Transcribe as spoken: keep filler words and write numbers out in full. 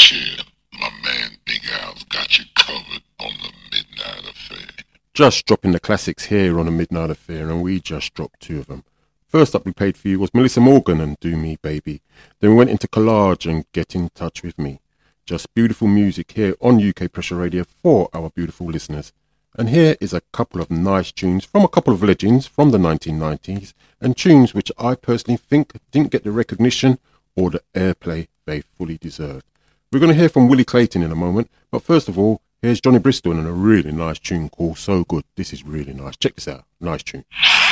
Cheer, my man Big Al's got you covered on the Midnight Affair. Just dropping the classics here on the Midnight Affair, and we just dropped two of them. First up we played for you was Melissa Morgan and Do Me Baby. Then we went into Collage and Get in Touch with Me. Just beautiful music here on U K Pressure Radio for our beautiful listeners. And here is a couple of nice tunes from a couple of legends from the nineteen nineties, and tunes which I personally think didn't get the recognition or the airplay they fully deserved. We're going to hear from Willie Clayton in a moment, but first of all, here's Johnny Bristol and a really nice tune called So Good. This is really nice. Check this out. Nice tune.